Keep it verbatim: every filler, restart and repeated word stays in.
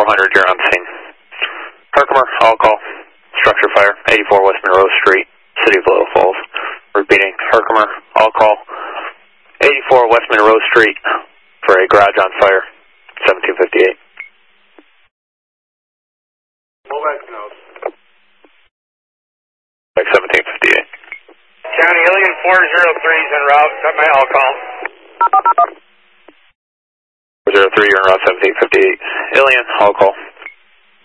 hundred, you're on scene. Herkimer, all call. Structure fire, eighty-four West Monroe Street, City of Little Falls. Repeating, Herkimer, all call. eighty-four West Monroe Street for a garage on fire, seventeen fifty-eight. Move back to nose. Like seventeen fifty-eight. County Alien four zero three is en route. Got my all call. four zero three, you're en route seventeen fifty-eight. Alien, all call.